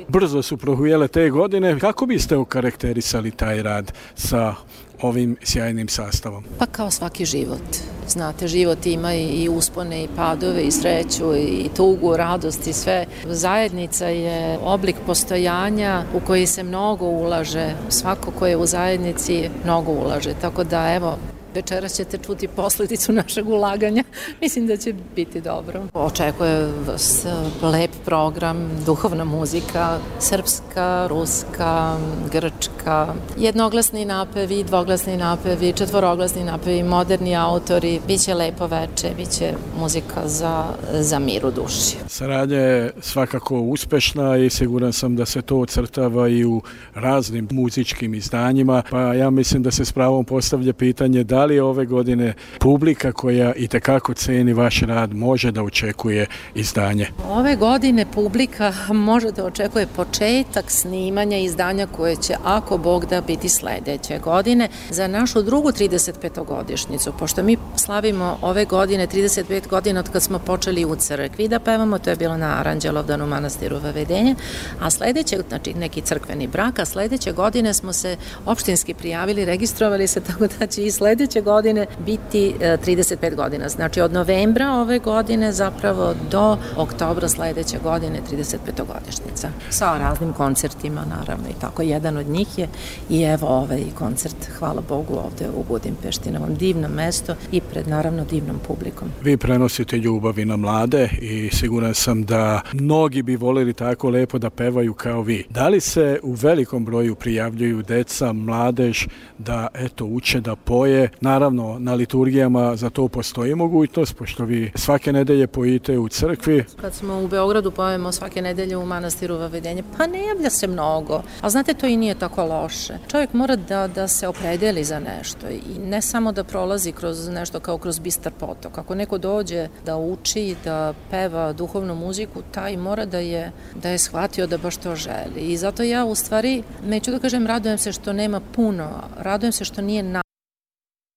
Brzo su prohujele te godine. Kako biste okarakterisali taj rad sa ovim sjajnim sastavom? Pa kao svaki život. Znate, život ima i uspone i padove i sreću i tugu, radost i sve. Zajednica je oblik postojanja u koji se mnogo ulaže. Svako ko je u zajednici mnogo ulaže. Tako da evo, večeras ćete čuti posledicu našeg ulaganja. Mislim da će biti dobro. Očekuje vas lep program, duhovna muzika, srpska, ruska, grčka, jednoglasni napevi, dvoglasni napevi, četvoroglasni napevi, moderni autori. Biće lepo veče, biće muzika za mir u duši. Saradnja je svakako uspešna i siguran sam da se to ocrtava i u raznim muzičkim izdanjima. Pa ja mislim da se s pravom postavlja pitanje da li ove godine publika koja itekako ceni vaš rad može da očekuje izdanje? Ove godine publika može da očekuje početak snimanja izdanja koje će, ako Bog da, biti sledeće godine za našu drugu 35-godišnjicu, pošto mi slavimo ove godine 35 godina od kad smo počeli u crkvi da pevamo, to je bilo na Aranđelovdanu manastiru Vavedenje, a sledeće, znači neki crkveni brak, a sledeće godine smo se opštinski prijavili, registrovali se, tako da će i sledeće godine biti 35 godina. Znači od novembra ove godine zapravo do oktobra sledeće godine 35-godišnjica. Sa raznim koncertima naravno i tako. Jedan od njih je i evo ovaj koncert, hvala Bogu, ovde u Budimpešti, na ovom divnom mesto i pred naravno divnom publikom. Vi prenosite ljubavi na mlade i siguran sam da mnogi bi voljeli tako lepo da pevaju kao vi. Da li se u velikom broju prijavljuju deca, mladež da eto uče da poje? Naravno, na liturgijama za to postoji mogućnost, pošto vi svake nedelje pojite u crkvi. Kad smo u Beogradu, pojemo svake nedelje u manastiru Vavedenje, pa ne javlja se mnogo, ali znate, to i nije tako loše. Čovjek mora da se opredeli za nešto i ne samo da prolazi kroz nešto kao kroz bistar potok. Ako neko dođe da uči, da peva duhovnu muziku, taj mora da je shvatio da baš to želi. I zato ja u stvari, neću da kažem radujem se što nema puno, radujem se što nije